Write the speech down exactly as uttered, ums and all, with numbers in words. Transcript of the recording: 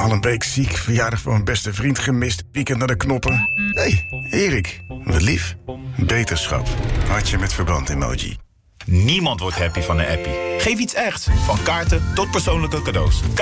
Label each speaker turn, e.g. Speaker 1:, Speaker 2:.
Speaker 1: Al een week ziek, verjaardag van mijn beste vriend gemist, piekend naar de knoppen. Hé, hey, Erik, wat lief. Beterschap. Hartje met verband emoji.
Speaker 2: Niemand wordt happy van een appie. Geef iets echt. Van kaarten tot persoonlijke cadeaus.